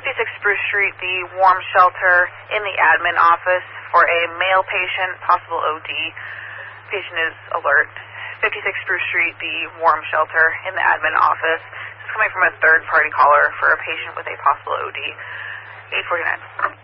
56 Spruce Street, the warm shelter in the admin office for a male patient, possible OD. Patient is alert. 56 Spruce Street, the warm shelter in the admin office. This is coming from a third-party caller for a patient with a possible OD. 849.